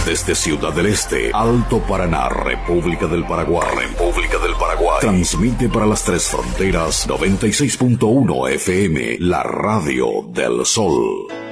Desde Ciudad del Este, Alto Paraná, República del Paraguay. Transmite para las tres fronteras 96.1 FM, la Radio del Sol.